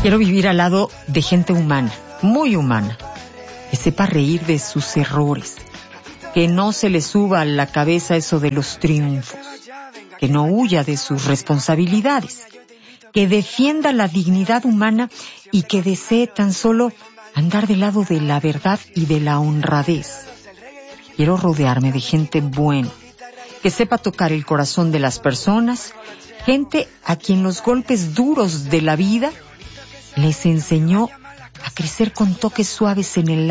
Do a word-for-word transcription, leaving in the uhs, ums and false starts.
Quiero vivir al lado de gente humana, muy humana, que sepa reír de sus errores, que no se le suba a la cabeza eso de los triunfos, que no huya de sus responsabilidades, que defienda la dignidad humana y que desee tan solo andar del lado de la verdad y de la honradez. Quiero rodearme de gente buena, que sepa tocar el corazón de las personas, gente a quien los golpes duros de la vida les enseñó a crecer con toques suaves en el